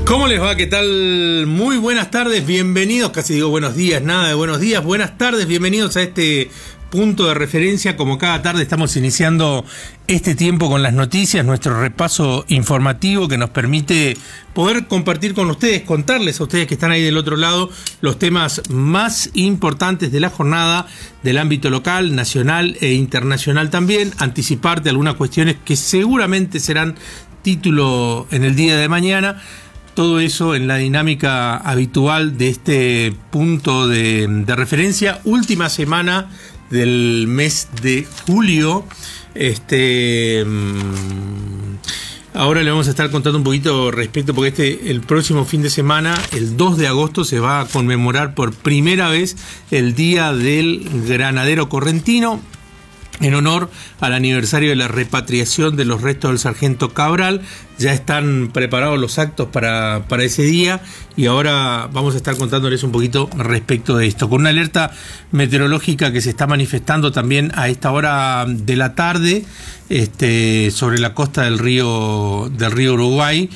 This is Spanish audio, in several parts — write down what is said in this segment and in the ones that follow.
¿Cómo les va? ¿Qué tal? Muy buenas tardes, bienvenidos, casi digo buenos días, nada de buenos días, buenas tardes, bienvenidos a este punto de referencia. Como cada tarde estamos iniciando este tiempo con las noticias, nuestro repaso informativo que nos permite poder compartir con ustedes, contarles a ustedes que están ahí del otro lado los temas más importantes de la jornada del ámbito local, nacional e internacional también, anticiparte algunas cuestiones que seguramente serán título en el día de mañana. Todo eso en la dinámica habitual de este punto de referencia. Última semana del mes de julio. Ahora le vamos a estar contando un poquito respecto, porque el próximo fin de semana, el 2 de agosto, se va a conmemorar por primera vez el Día del Granadero Correntino, en honor al aniversario de la repatriación de los restos del sargento Cabral. Ya están preparados los actos para ese día y ahora vamos a estar contándoles un poquito respecto de esto, con una alerta meteorológica que se está manifestando también a esta hora de la tarde sobre la costa del río Uruguay,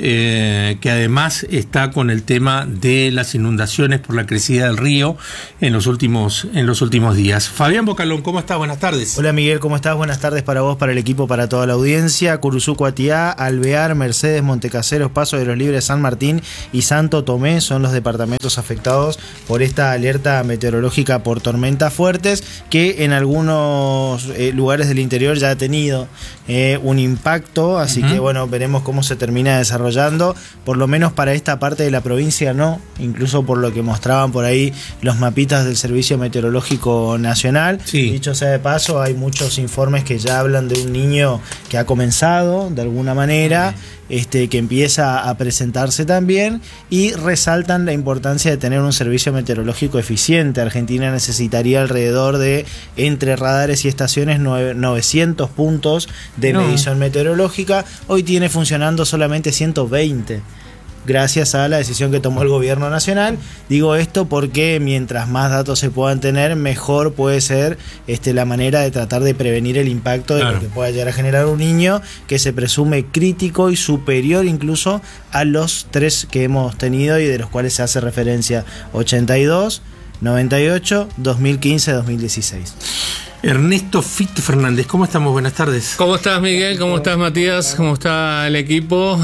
que además está con el tema de las inundaciones por la crecida del río en los últimos días. Fabián Bocalón, ¿cómo estás? Buenas tardes. Hola Miguel, ¿cómo estás? Buenas tardes para vos, para el equipo, para toda la audiencia. Curuzú, Cuatiá, Alvear, Mercedes, Montecaseros, Paso de los Libres, San Martín y Santo Tomé son los departamentos afectados por esta alerta meteorológica por tormentas fuertes, que en algunos lugares del interior ya ha tenido un impacto, así que bueno, veremos cómo se termina desarrollando. Por lo menos para esta parte de la provincia no, incluso por lo que mostraban por ahí los mapitas del Servicio Meteorológico Nacional. Sí. Dicho sea de paso, hay muchos informes que ya hablan de un niño que ha comenzado de alguna manera, que empieza a presentarse también, y resaltan la importancia de tener un servicio meteorológico eficiente. Argentina necesitaría alrededor de, entre radares y estaciones, 900 puntos de medición meteorológica. Hoy tiene funcionando solamente 120. Gracias a la decisión que tomó el gobierno nacional. Digo esto porque mientras más datos se puedan tener, mejor puede ser la manera de tratar de prevenir el impacto de lo que pueda llegar a generar un niño, que se presume crítico y superior incluso a los 3 que hemos tenido y de los cuales se hace referencia: 82, 98, 2015, 2016. Ernesto Fito Fernández, ¿cómo estamos? Buenas tardes. ¿Cómo estás, Miguel? ¿Cómo estás, Matías? ¿Cómo está el equipo?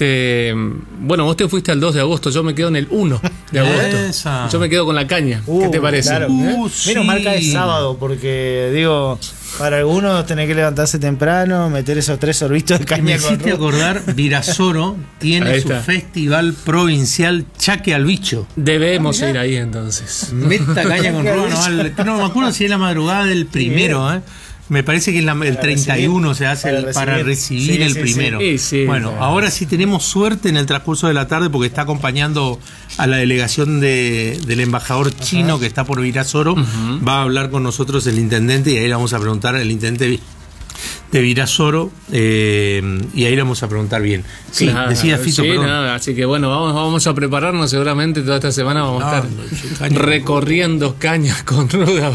Bueno, vos te fuiste al 2 de agosto, yo me quedo en el 1 de agosto. Yo me quedo con la caña. ¿Qué te parece? Claro. Sí. Menos marca de sábado, porque digo, para algunos tenés que levantarse temprano, meter esos 3 sorbitos de caña. Me hiciste acordar, Virasoro tiene su festival provincial Chaque al Bicho. Debemos ir ahí entonces. Meta caña con ruda, no me acuerdo si es la madrugada del primero, Me parece que el 31 se hace para recibir el primero. Sí, bueno, ahora sí tenemos suerte en el transcurso de la tarde, porque está acompañando a la delegación del embajador chino que está por Virasoro. Va a hablar con nosotros el intendente y ahí le vamos a preguntar al intendente de Virasoro, y ahí le vamos a preguntar bien. Sí, decía Fito, perdón. Nada, así que bueno, vamos a prepararnos. Seguramente toda esta semana vamos a estar recorriendo cañas con ruda.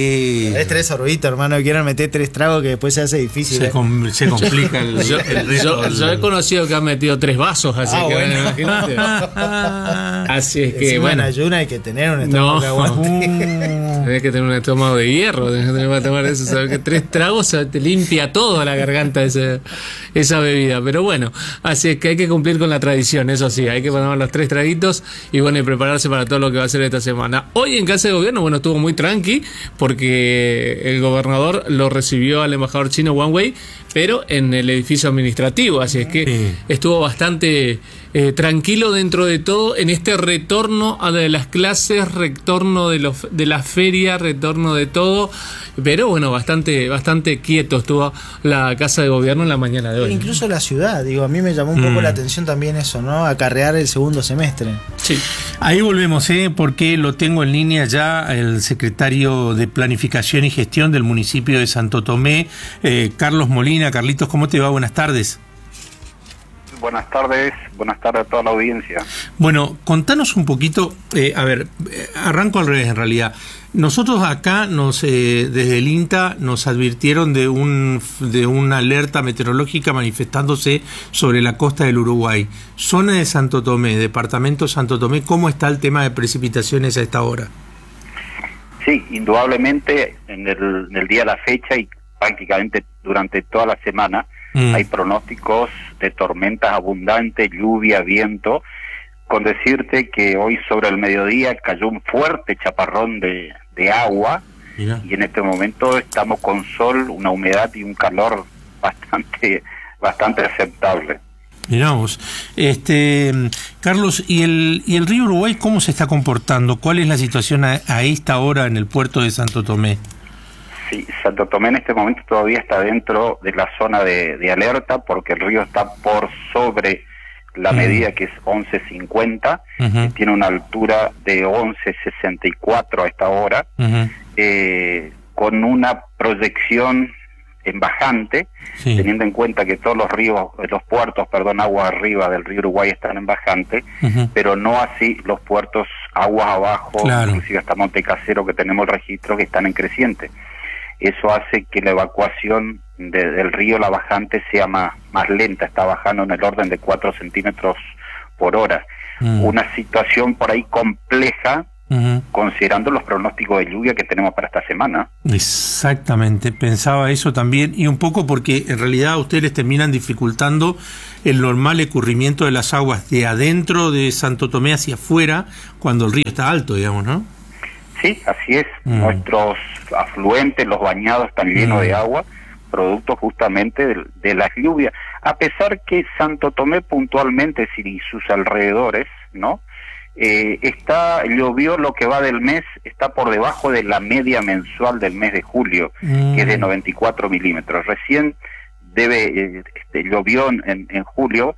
Es 3 sorbitos, hermano, quieren meter 3 tragos que después se hace difícil. Se complica el resto. Yo he conocido que han metido 3 vasos, así que bueno, imagínate. Así es que bueno, en ayuna hay que tener un estómago que aguante. Tenés que tener un estómago de hierro, tenés que tener para tomar eso. Sabes que 3 tragos te limpia todo a la garganta esa bebida. Pero bueno, así es que hay que cumplir con la tradición, eso sí, hay que poner los 3 traguitos y bueno, y prepararse para todo lo que va a ser esta semana. Hoy en Casa de Gobierno, bueno, estuvo muy tranqui, porque el gobernador lo recibió al embajador chino Wang Wei, pero en el edificio administrativo, así es que estuvo bastante tranquilo dentro de todo en este retorno a de las clases, retorno de la feria, retorno de todo, pero bueno, bastante quieto estuvo la Casa de Gobierno en la mañana de hoy. Incluso la ciudad, digo, a mí me llamó un poco la atención también eso, ¿no? Acarrear el segundo semestre. Sí. Ahí volvemos, porque lo tengo en línea ya el secretario de Planificación y Gestión del municipio de Santo Tomé, Carlos Molina. Carlitos, ¿cómo te va? Buenas tardes. Buenas tardes a toda la audiencia. Bueno, contanos un poquito, arranco al revés en realidad. Nosotros acá desde el INTA nos advirtieron de una alerta meteorológica manifestándose sobre la costa del Uruguay. Zona de Santo Tomé, departamento Santo Tomé, ¿cómo está el tema de precipitaciones a esta hora? Sí, indudablemente en el día de la fecha y prácticamente durante toda la semana hay pronósticos de tormentas abundantes, lluvia, viento, con decirte que hoy sobre el mediodía cayó un fuerte chaparrón de agua. Mira. Y en este momento estamos con sol, una humedad y un calor bastante aceptable. Miramos, Carlos, ¿y el río Uruguay cómo se está comportando? ¿Cuál es la situación a esta hora en el puerto de Santo Tomé? Sí, Santo Tomé en este momento todavía está dentro de la zona de alerta porque el río está por sobre la medida, que es 11.50, tiene una altura de 11.64 a esta hora, con una proyección en bajante, teniendo en cuenta que todos los puertos, aguas arriba del río Uruguay están en bajante, pero no así los puertos aguas abajo, claro, inclusive hasta Montecasero, que tenemos el registro, que están en creciente. Eso hace que la evacuación del río, la bajante, sea más lenta, está bajando en el orden de 4 centímetros por hora. Una situación por ahí compleja, considerando los pronósticos de lluvia que tenemos para esta semana. Exactamente, pensaba eso también, y un poco porque en realidad ustedes terminan dificultando el normal escurrimiento de las aguas de adentro de Santo Tomé hacia afuera cuando el río está alto, digamos, ¿no? Sí, así es. Nuestros afluentes, los bañados, están llenos de agua, producto justamente de las lluvias. A pesar que Santo Tomé puntualmente, y sus alrededores, ¿no? Llovió lo que va del mes, está por debajo de la media mensual del mes de julio, que es de 94 milímetros. Recién llovió en julio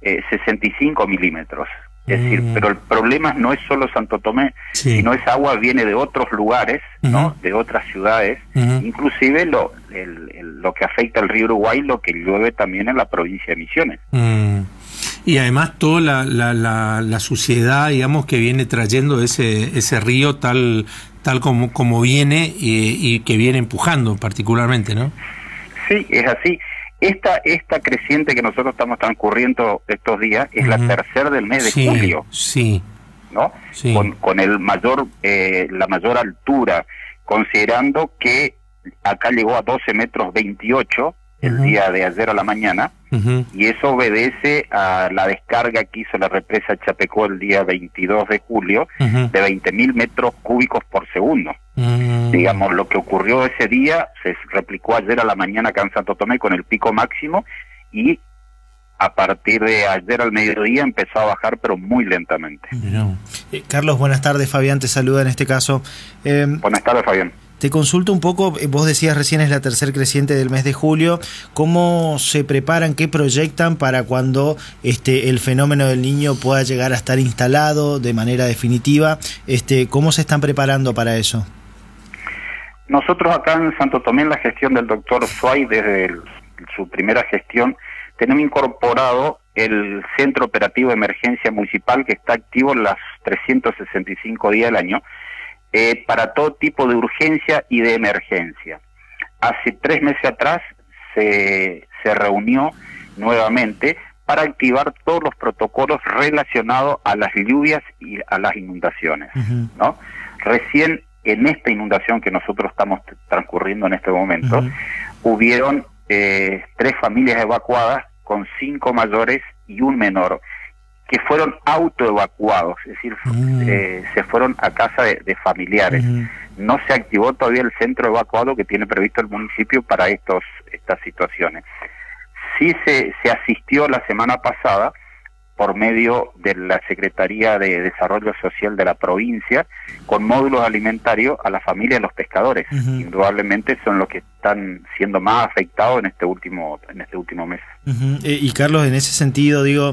65 milímetros. Es decir, pero el problema no es solo Santo Tomé, sino esa agua viene de otros lugares, ¿no? De otras ciudades, inclusive lo que afecta al río Uruguay, lo que llueve también en la provincia de Misiones. Y además toda la suciedad, digamos, que viene trayendo ese río tal como viene y que viene empujando particularmente, ¿no? Sí, es así. Esta creciente que nosotros estamos transcurriendo estos días es la tercera del mes de julio, ¿no? Sí. Con la mayor altura, considerando que acá llegó a 12 metros 28 el día de ayer a la mañana, y eso obedece a la descarga que hizo la represa Chapecó el día 22 de julio de 20.000 metros cúbicos por segundo. Digamos, lo que ocurrió ese día se replicó ayer a la mañana acá en Santo Tomé con el pico máximo, y a partir de ayer al mediodía empezó a bajar, pero muy lentamente. Carlos, buenas tardes. Fabián te saluda en este caso. Buenas tardes, Fabián. Te consulto un poco, vos decías recién es la tercer creciente del mes de julio, ¿cómo se preparan, qué proyectan para cuando el fenómeno del Niño pueda llegar a estar instalado de manera definitiva? ¿Cómo se están preparando para eso? Nosotros acá en Santo Tomé, en la gestión del doctor Suárez, desde su primera gestión, tenemos incorporado el Centro Operativo de Emergencia Municipal, que está activo los 365 días del año, para todo tipo de urgencia y de emergencia. Hace 3 meses atrás se reunió nuevamente para activar todos los protocolos relacionados a las lluvias y a las inundaciones, ¿no? Recién en esta inundación que nosotros estamos transcurriendo en este momento, hubieron 3 familias evacuadas con 5 mayores y un menor, que fueron autoevacuados, es decir, se fueron a casa de familiares. No se activó todavía el centro evacuado que tiene previsto el municipio para estas situaciones. Sí se asistió la semana pasada por medio de la Secretaría de Desarrollo Social de la provincia con módulos alimentarios a las familias de los pescadores. Indudablemente son los que están siendo más afectados en este último mes. Y Carlos, en ese sentido, digo,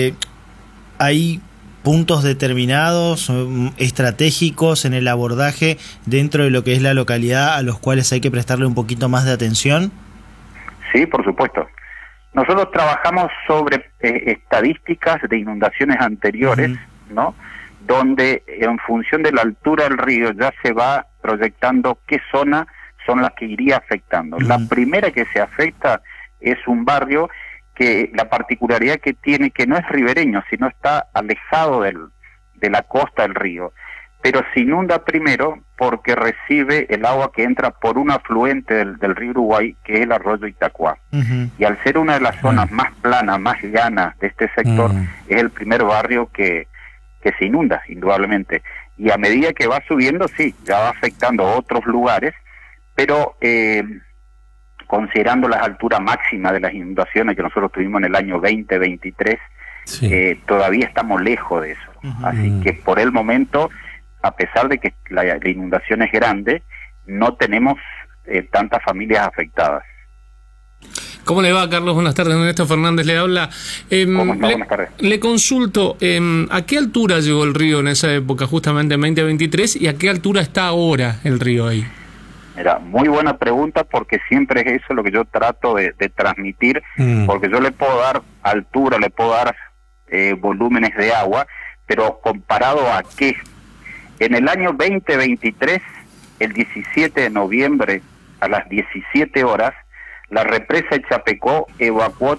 ¿hay puntos determinados, estratégicos en el abordaje dentro de lo que es la localidad a los cuales hay que prestarle un poquito más de atención? Sí, por supuesto. Nosotros trabajamos sobre estadísticas de inundaciones anteriores, ¿no? Donde en función de la altura del río ya se va proyectando qué zona son las que iría afectando. La primera que se afecta es un barrio que la particularidad que tiene que no es ribereño, sino está alejado de la costa del río, pero se inunda primero porque recibe el agua que entra por un afluente del río Uruguay, que es el arroyo Itacuá. Y al ser una de las zonas más planas, más llanas de este sector, es el primer barrio que se inunda, indudablemente. Y a medida que va subiendo, sí, ya va afectando a otros lugares, pero considerando las alturas máximas de las inundaciones que nosotros tuvimos en el año 2023, todavía estamos lejos de eso. Así que por el momento, a pesar de que la inundación es grande, no tenemos tantas familias afectadas. ¿Cómo le va, Carlos? Buenas tardes, Ernesto Fernández le habla. ¿Cómo está? Buenas tardes. Le consulto, ¿a qué altura llegó el río en esa época, justamente en 2023, y a qué altura está ahora el río ahí? Mira, muy buena pregunta, porque siempre es eso lo que yo trato de transmitir, porque yo le puedo dar altura, le puedo dar volúmenes de agua, pero comparado a qué. En el año 2023, el 17 de noviembre, a las 17 horas, la represa de Chapecó evacuó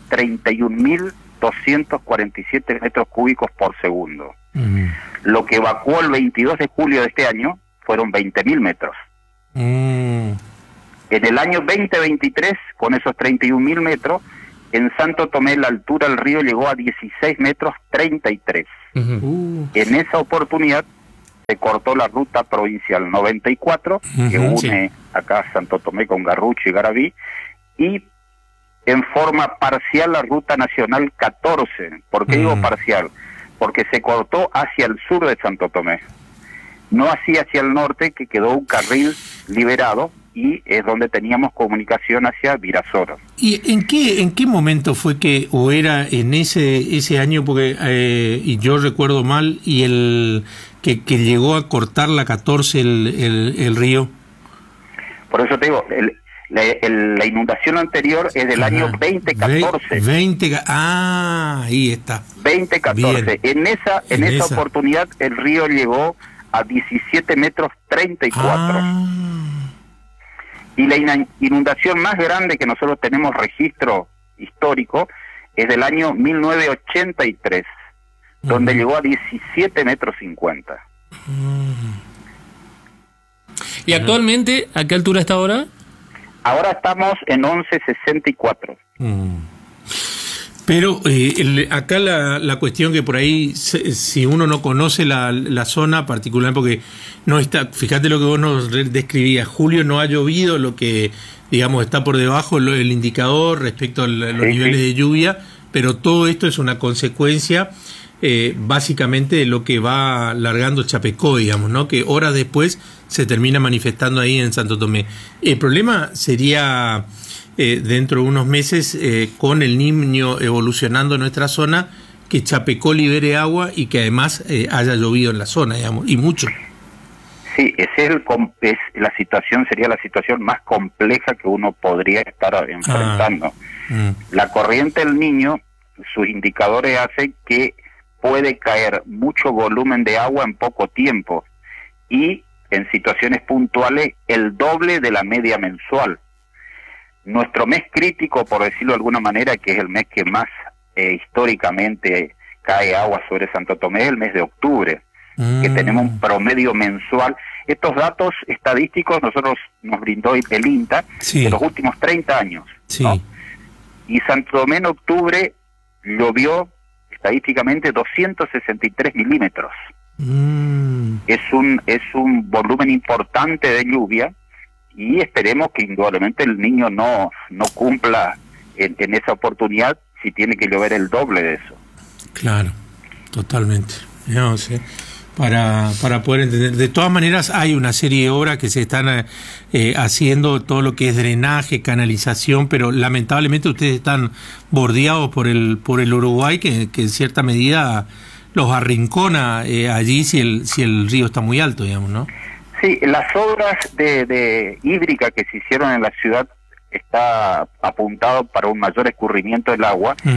31.247 metros cúbicos por segundo. Lo que evacuó el 22 de julio de este año fueron 20.000 metros. En el año 2023, con esos 31.000 metros, en Santo Tomé la altura del río llegó a 16 metros 33. En esa oportunidad se cortó la ruta provincial 94, que une acá Santo Tomé con Garrucho y Garabí, y en forma parcial la ruta nacional 14. ¿Por qué digo parcial? Porque se cortó hacia el sur de Santo Tomé, no así hacia el norte, que quedó un carril liberado y es donde teníamos comunicación hacia Virasoro. ¿Y en qué momento fue que, o era en ese año, porque y yo recuerdo mal, y el que llegó a cortar la 14 el río? Por eso te digo, la inundación anterior es del año 2014. Ahí está. 2014. Bien. En esa oportunidad el río llegó a 17 metros 34. Y la inundación más grande que nosotros tenemos registro histórico es del año 1983, donde llegó a 17 metros 50. ¿Y actualmente a qué altura está ahora? Ahora estamos en 1164. Pero acá la cuestión que por ahí, si uno no conoce la zona particular, porque no está, fíjate lo que vos nos describías, julio no ha llovido, lo que digamos está por debajo el indicador respecto a los niveles de lluvia, pero todo esto es una consecuencia básicamente de lo que va largando Chapecó, digamos, ¿no? Que horas después se termina manifestando ahí en Santo Tomé. El problema sería dentro de unos meses, con el Niño evolucionando en nuestra zona, que Chapecó libere agua y que además haya llovido en la zona, digamos, y mucho. Sí, la situación sería la situación más compleja que uno podría estar enfrentando. La corriente del Niño, sus indicadores hacen que puede caer mucho volumen de agua en poco tiempo y en situaciones puntuales el doble de la media mensual. Nuestro mes crítico, por decirlo de alguna manera, que es el mes que más históricamente cae agua sobre Santo Tomé, es el mes de octubre, que tenemos un promedio mensual. Estos datos estadísticos nosotros nos brindó el INTA de los últimos 30 años. ¿No? Y Santo Tomé en octubre llovió estadísticamente 263 milímetros. Es un volumen importante de lluvia y esperemos que indudablemente el Niño no cumpla en esa oportunidad si tiene que llover el doble de eso. Claro, totalmente. No sé. Para poder entender. De todas maneras, hay una serie de obras que se están haciendo, todo lo que es drenaje, canalización, pero lamentablemente ustedes están bordeados por el Uruguay, que en cierta medida los arrincona allí si el río está muy alto, digamos, ¿no? Sí, las obras de hídrica que se hicieron en la ciudad está apuntado para un mayor escurrimiento del agua